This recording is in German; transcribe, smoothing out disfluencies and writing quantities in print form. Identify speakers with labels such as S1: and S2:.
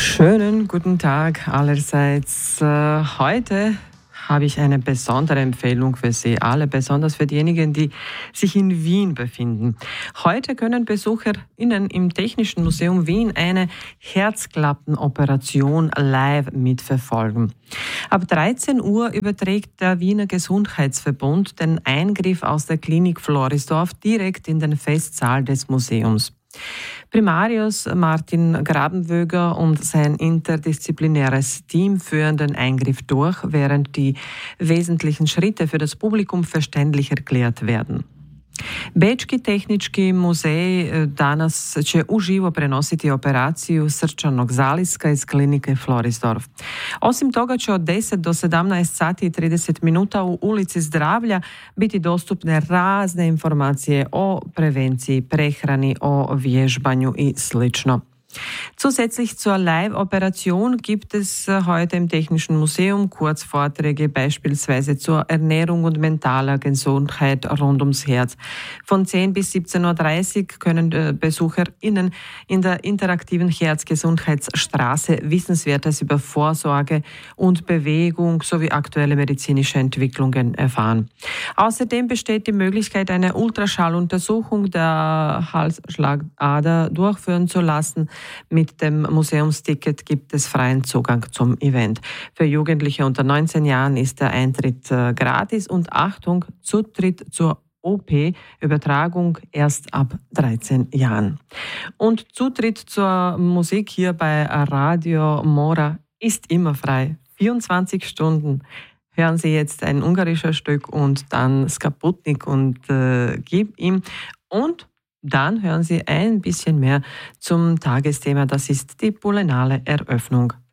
S1: Schönen guten Tag allerseits. Heute habe ich eine besondere Empfehlung für Sie alle, besonders für diejenigen, die sich in Wien befinden. Heute können BesucherInnen im Technischen Museum Wien eine Herzklappenoperation live mitverfolgen. Ab 13 Uhr überträgt der Wiener Gesundheitsverbund den Eingriff aus der Klinik Florisdorf direkt in den Festsaal des Museums. Primarius Martin Grabenwöger und sein interdisziplinäres Team führen den Eingriff durch, während die wesentlichen Schritte für das Publikum verständlich erklärt werden. Bečki tehnički muzej danas će uživo prenositi operaciju srčanog zaliska iz klinike Florisdorf. Osim toga će od 10 do 17 sati i 30 minuta u ulici Zdravlja biti dostupne razne informacije o prevenciji, prehrani, o vježbanju i slično. Zusätzlich zur Live-Operation gibt es heute im Technischen Museum Kurzvorträge beispielsweise zur Ernährung und mentaler Gesundheit rund ums Herz. Von 10 bis 17.30 Uhr können BesucherInnen in der interaktiven Herzgesundheitsstraße Wissenswertes über Vorsorge und Bewegung sowie aktuelle medizinische Entwicklungen erfahren. Außerdem besteht die Möglichkeit, eine Ultraschalluntersuchung der Halsschlagader durchführen zu lassen. Mit dem Museumsticket gibt es freien Zugang zum Event. Für Jugendliche unter 19 Jahren ist der Eintritt gratis und Achtung, Zutritt zur OP-Übertragung erst ab 13 Jahren. Und Zutritt zur Musik hier bei Radio Mora ist immer frei. 24 Stunden. Hören Sie jetzt ein ungarisches Stück und dann Skaputnik und Gib ihm. Und dann hören Sie ein bisschen mehr zum Tagesthema, das ist die bulenale Eröffnung